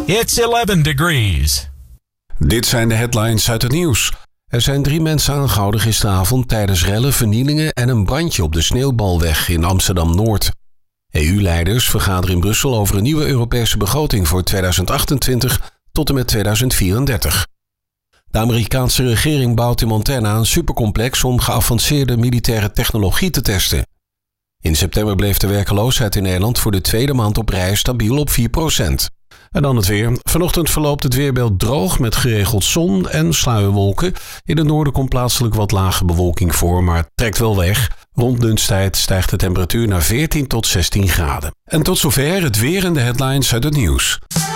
It's 11 degrees. Dit zijn de headlines uit het nieuws. Er zijn 3 mensen aangehouden gisteravond tijdens rellen, vernielingen en een brandje op de Sneeuwbalweg in Amsterdam-Noord. EU-leiders vergaderen in Brussel over een nieuwe Europese begroting voor 2028 tot en met 2034. De Amerikaanse regering bouwt in Montana een supercomplex om geavanceerde militaire technologie te testen. In september bleef de werkloosheid in Nederland voor de tweede maand op rij stabiel op 4%. En dan het weer. Vanochtend verloopt het weerbeeld droog met geregeld zon en sluierwolken. In het noorden komt plaatselijk wat lage bewolking voor, maar het trekt wel weg. Rond lunchtijd stijgt de temperatuur naar 14 tot 16 graden. En tot zover het weer en de headlines uit het nieuws.